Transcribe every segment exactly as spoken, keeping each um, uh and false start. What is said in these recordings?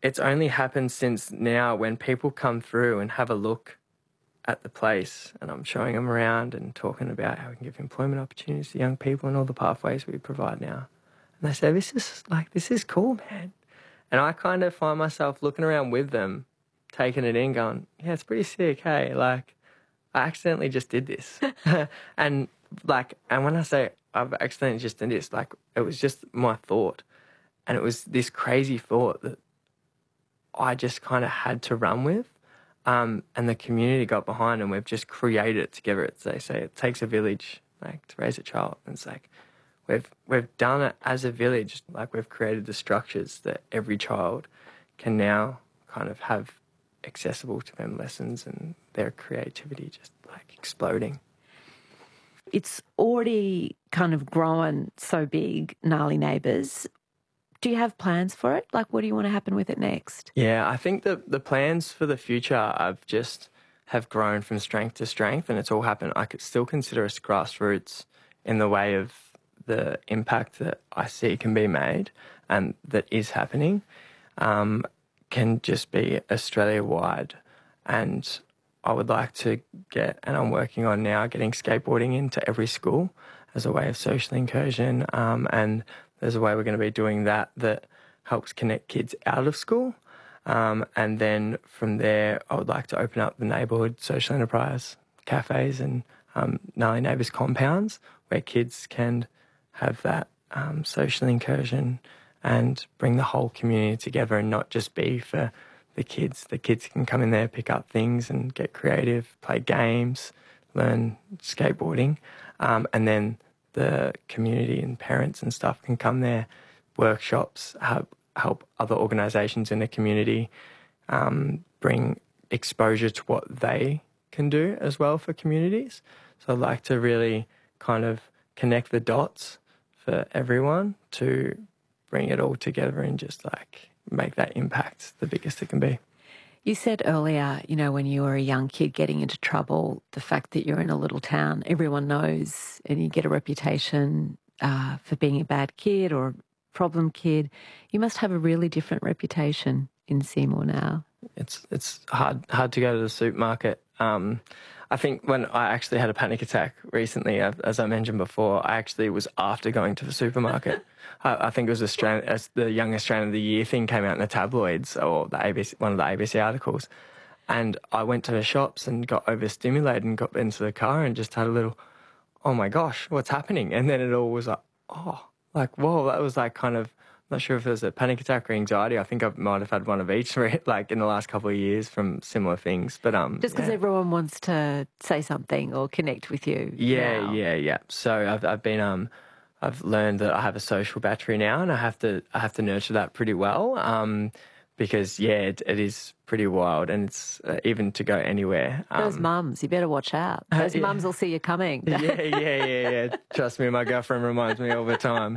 it's only happened since now when people come through and have a look at the place, and I'm showing them around and talking about how we can give employment opportunities to young people and all the pathways we provide now. And they say, this is like, this is cool, man. And I kind of find myself looking around with them, taking it in, going, yeah, it's pretty sick, hey, like, I accidentally just did this. and like, and when I say I've accidentally just did this, like, it was just my thought. And it was this crazy thought that I just kind of had to run with. Um, and the community got behind, and we've just created it together. It's, they say it takes a village, like, to raise a child. And it's like, we've we've done it as a village. Like, we've created the structures that every child can now kind of have accessible to them, lessons and their creativity just like exploding. It's already kind of grown so big, Gnarly Neighbours. Do you have plans for it? Like, what do you want to happen with it next? Yeah, I think the the plans for the future I've just have grown from strength to strength, and it's all happened. I could still consider us grassroots in the way of the impact that I see can be made and that is happening, um, can just be Australia-wide. And I would like to get, and I'm working on now, getting skateboarding into every school as a way of social incursion, um, and there's a way we're going to be doing that that helps connect kids out of school. Um, and then from there, I would like to open up the neighbourhood social enterprise cafes and um, Gnarly Neighbours compounds where kids can have that um, social incursion and bring the whole community together and not just be for the kids. The kids can come in there, pick up things and get creative, play games, learn skateboarding, um, and then the community and parents and stuff can come there, workshops, help, help other organisations in the community um, bring exposure to what they can do as well for communities. So I'd like to really kind of connect the dots for everyone to bring it all together and just like make that impact the biggest it can be. You said earlier, you know, when you were a young kid getting into trouble, the fact that you're in a little town, everyone knows, and you get a reputation uh, for being a bad kid or a problem kid. You must have a really different reputation in Seymour now. It's it's hard hard to go to the supermarket. Um, I think when I actually had a panic attack recently, as I mentioned before, I actually was after going to the supermarket. I, I think it was Australian, as the Young Australian of the Year thing came out in the tabloids or the A B C, one of the A B C articles. And I went to the shops and got overstimulated and got into the car and just had a little, oh my gosh, what's happening? And then it all was like, oh, like, whoa, that was like kind of, not sure if it was a panic attack or anxiety. I think I might have had one of each, like in the last couple of years from similar things. But um, just because yeah. everyone wants to say something or connect with you. Yeah, now. yeah, yeah. So I've I've been um, I've learned that I have a social battery now, and I have to I have to nurture that pretty well. Um, because yeah, it, it is pretty wild, and it's uh, even to go anywhere. Um, Those mums, you better watch out. Those uh, yeah. mums will see you coming. yeah, yeah, yeah, yeah. Trust me, my girlfriend reminds me all the time.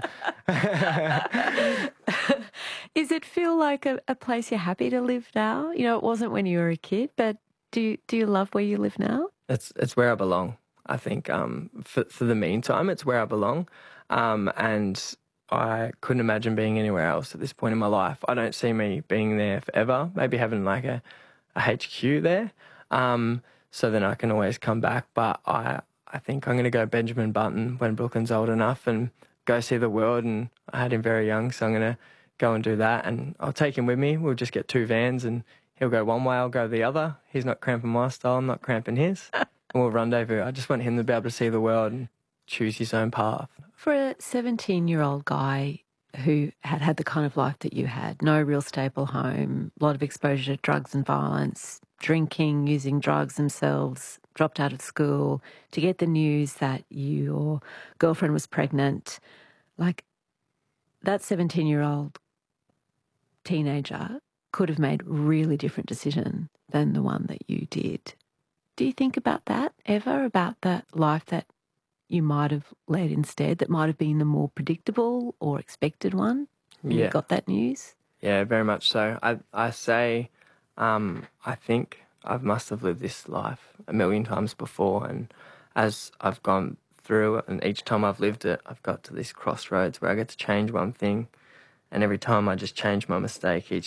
Does it feel like a, a place you're happy to live now? You know, it wasn't when you were a kid, but do you, do you love where you live now? It's it's where I belong. I think um, for for the meantime, it's where I belong, um, and I couldn't imagine being anywhere else at this point in my life. I don't see me being there forever. Maybe having like a, a H Q there, um, so then I can always come back. But I I think I'm going to go Benjamin Button when Brooklyn's old enough and go see the world. And I had him very young, so I'm going to go and do that. And I'll take him with me. We'll just get two vans and he'll go one way, I'll go the other. He's not cramping my style, I'm not cramping his. And we'll rendezvous. I just want him to be able to see the world and choose his own path. For a seventeen-year-old guy who had had the kind of life that you had, no real stable home, a lot of exposure to drugs and violence, drinking, using drugs themselves, dropped out of school, to get the news that your girlfriend was pregnant, like that seventeen-year-old teenager could have made a really different decision than the one that you did. Do you think about that ever, about that life that you might have led instead, that might have been the more predictable or expected one when yeah. you got that news? Yeah, very much so. I I say, um, I think I must have lived this life a million times before, and as I've gone through it, and each time I've lived it, I've got to this crossroads where I get to change one thing, and every time I just change my mistake each